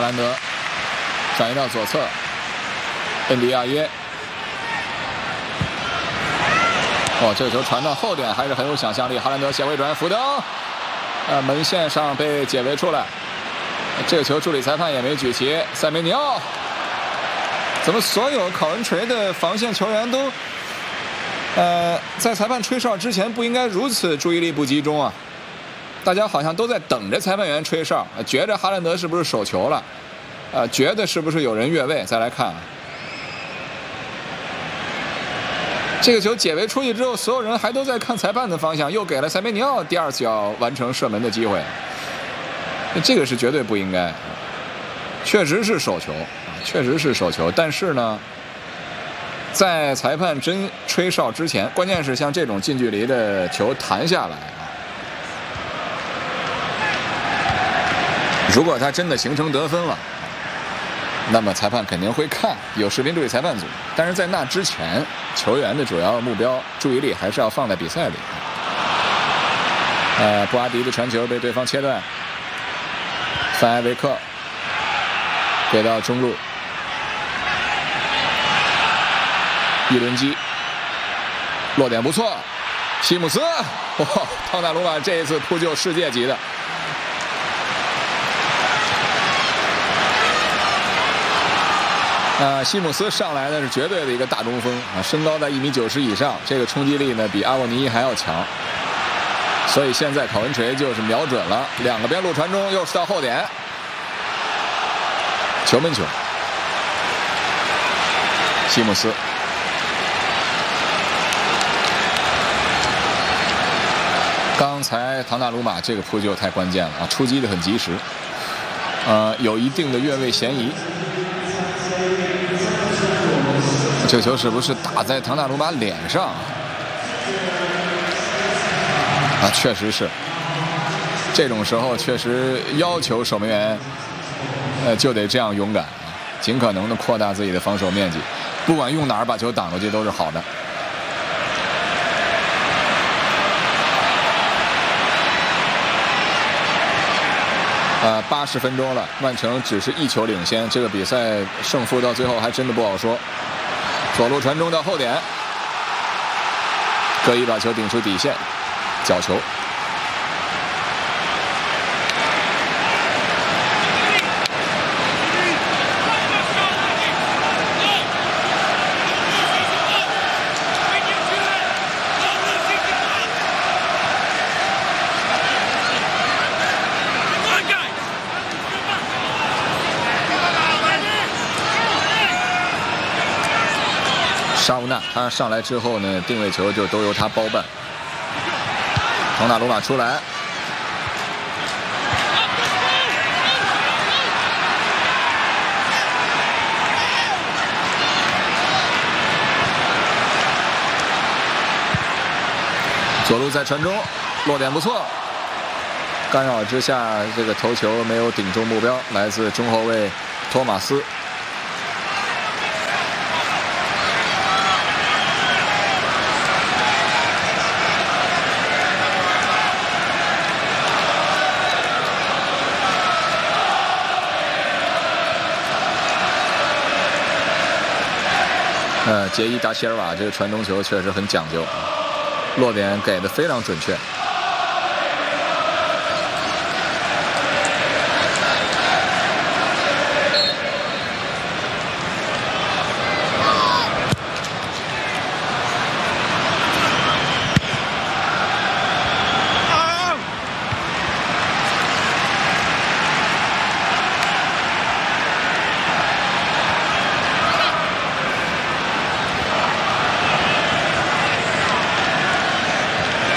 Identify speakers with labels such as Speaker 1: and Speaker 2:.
Speaker 1: 兰德转移到左侧，恩迪亚耶。哦，这个球传到后点还是很有想象力。哈兰德斜回转，福登，门线上被解围出来。这个球助理裁判也没举旗。塞梅尼奥，怎么所有考文垂的防线球员都，在裁判吹哨之前不应该如此注意力不集中啊？大家好像都在等着裁判员吹哨，觉着哈兰德是不是手球了，觉得是不是有人越位？再来看。这个球解围出去之后，所有人还都在看裁判的方向，又给了塞梅尼奥第二次要完成射门的机会。这个是绝对不应该，确实是手球，确实是手球。但是呢，在裁判真吹哨之前，关键是像这种近距离的球弹下来，如果他真的形成得分了，那么裁判肯定会看，有视频助理裁判组。但是在那之前，球员的主要目标注意力还是要放在比赛里。布阿迪的传球被对方切断，范埃维克给到中路，一轮机落点不错，西姆斯，哇，汤纳鲁马这一次扑救世界级的。西姆斯上来呢是绝对的一个大中锋啊，身高在1.90米以上，这个冲击力呢比阿沃尼还要强，所以现在考文垂就是瞄准了两个边路传中，又是到后点，球门球，西姆斯，刚才唐纳鲁马这个扑救太关键了啊，出击的很及时，有一定的越位嫌疑。这个球是不是打在唐纳鲁马脸上？确实是。这种时候确实要求守门员，就得这样勇敢，尽可能的扩大自己的防守面积，不管用哪儿把球挡过去都是好的。80分钟了，曼城只是1球领先，这个比赛胜负到最后还真的不好说。左路传中到后点，可以把球顶出底线，角球。沙乌纳他上来之后呢，定位球就都由他包办。唐纳鲁马出来，左路再传中，落点不错，干扰之下这个头球没有顶中目标，来自中后卫托马斯。杰伊达席尔瓦这个传中球确实很讲究，落点给的非常准确。